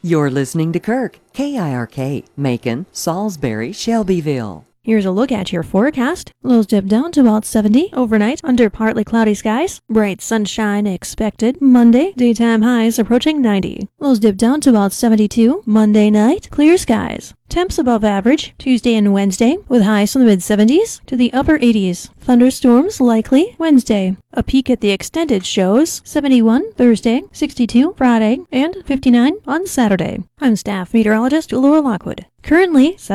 You're listening to Kirk, KIRK, Macon, Salisbury, Shelbyville. Here's a look at your forecast. Lows dip down to about 70 overnight under partly cloudy skies. Bright sunshine expected Monday. Daytime highs approaching 90. Lows dip down to about 72 Monday night. Clear skies. Temps above average Tuesday and Wednesday with highs from the mid-70s to the upper 80s. Thunderstorms likely Wednesday. A peek at the extended shows 71 Thursday, 62 Friday, and 59 on Saturday. I'm staff meteorologist Laura Lockwood. Currently